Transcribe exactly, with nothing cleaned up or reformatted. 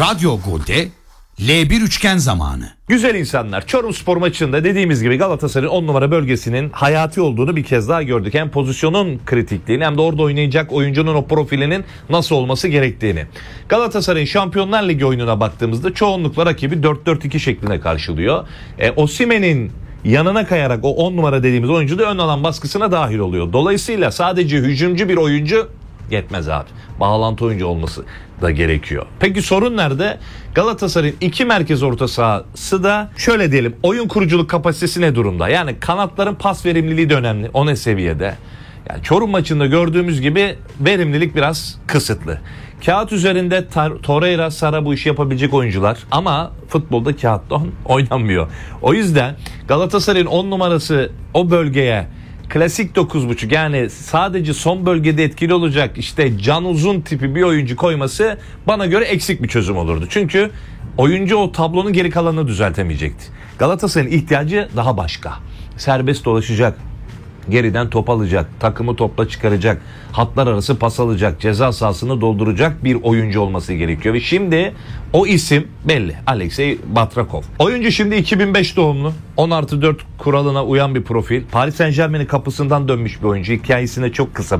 Radyo Gol'de L bir üçgen zamanı. Güzel insanlar, Çorumspor maçında dediğimiz gibi Galatasaray'ın on numara bölgesinin hayati olduğunu bir kez daha gördük. Hem pozisyonun kritikliğini hem de orada oynayacak oyuncunun o profilinin nasıl olması gerektiğini. Galatasaray'ın Şampiyonlar Ligi oyununa baktığımızda çoğunlukla rakibi dört dört iki şeklinde karşılıyor. E, Osimhen'in yanına kayarak o on numara dediğimiz oyuncu da ön alan baskısına dahil oluyor. Dolayısıyla sadece hücumcu bir oyuncu yetmez abi. Bağlantı oyuncu olması da gerekiyor. Peki sorun nerede? Galatasaray'ın iki merkez orta sahası da şöyle diyelim, oyun kuruculuk kapasitesi ne durumda? Yani kanatların pas verimliliği de önemli. O ne seviyede? Yani Çorum maçında gördüğümüz gibi verimlilik biraz kısıtlı. Kağıt üzerinde Torreira, Sara bu işi yapabilecek oyuncular ama futbolda kağıtta oynanmıyor. O yüzden Galatasaray'ın on numarası o bölgeye klasik dokuz buçuk, yani sadece son bölgede etkili olacak işte Can Uzun tipi bir oyuncu koyması bana göre eksik bir çözüm olurdu. Çünkü oyuncu o tablonun geri kalanını düzeltemeyecekti. Galatasaray'ın ihtiyacı daha başka. Serbest dolaşacak, geriden top alacak, takımı topla çıkaracak, hatlar arası pas alacak, ceza sahasını dolduracak bir oyuncu olması gerekiyor. Ve şimdi o isim belli. Alexey Batrakov. Oyuncu şimdi iki bin beş doğumlu. on artı dört kuralına uyan bir profil. Paris Saint Germain'in kapısından dönmüş bir oyuncu. Hikayesine çok kısa